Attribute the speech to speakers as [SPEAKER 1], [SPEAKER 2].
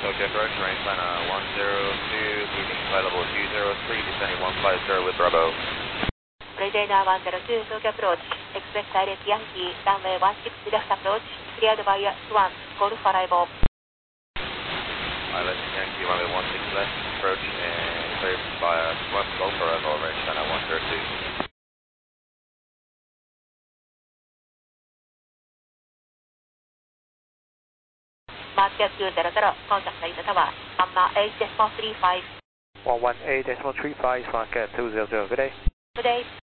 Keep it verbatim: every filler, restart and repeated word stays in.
[SPEAKER 1] Tokyo approach, range line uh, one zero two, keeping flight level two zero three, descending one five zero with Bravo.
[SPEAKER 2] Retainer one zero two, Tokyo approach, expect direct Yankee, runway one six left approach, cleared by one, Golf arrival.
[SPEAKER 1] Pilot Yankee, runway one six left, approach and cleared by one Golf arrival, range line uh, one zero two.
[SPEAKER 2] Market two zero zero, contact Delta Tower, number eight decimal three five.
[SPEAKER 3] one one eight decimal three five, Market two zero zero, good day.
[SPEAKER 2] Good day.